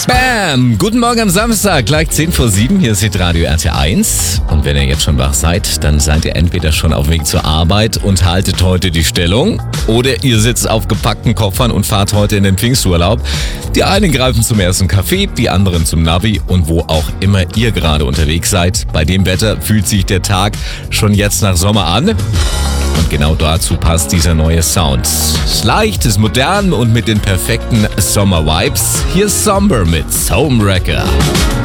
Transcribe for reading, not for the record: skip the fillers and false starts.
Bam! Guten Morgen am Samstag, gleich 10 vor 7. Hier ist die Radio RT1. Und wenn ihr jetzt schon wach seid, dann seid ihr entweder schon auf dem Weg zur Arbeit und haltet heute die Stellung. Oder ihr sitzt auf gepackten Koffern und fahrt heute in den Pfingsturlaub. Die einen greifen zum ersten Kaffee, die anderen zum Navi. Und wo auch immer ihr gerade unterwegs seid, bei dem Wetter fühlt sich der Tag schon jetzt nach Sommer an. Und genau dazu passt dieser neue Sound. Ist leicht, ist modern und mit den perfekten Sommer-Vibes. Hier ist Somber mit Homewrecker.